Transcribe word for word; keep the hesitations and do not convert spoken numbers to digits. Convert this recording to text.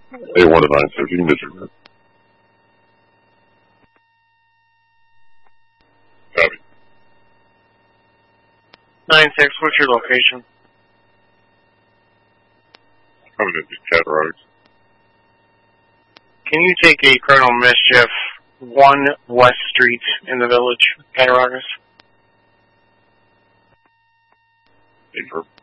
A one to nine six, you can disregard. Copy. nine six, what's your location? Coming into Cataracts. Can you take a Colonel Mischief one West Street in the village, Cataracts? Confirm.